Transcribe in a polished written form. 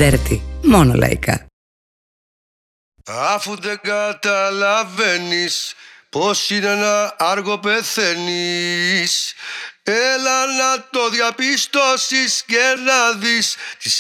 Dirty. Μόνο λαϊκά. Αφού δεν καταλαβαίνεις πως είναι να άργο πεθαίνεις, έλα να το διαπιστώσεις και να δεις τις